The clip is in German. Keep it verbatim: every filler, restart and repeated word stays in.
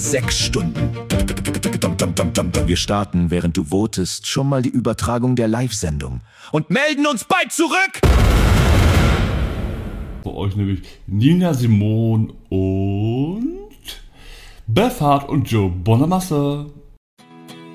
Sechs Stunden. Wir starten, während du votest, schon mal die Übertragung der Live-Sendung und melden uns bald zurück! Bei euch nämlich Nina Simone und Beth Hart und Joe Bonamassa.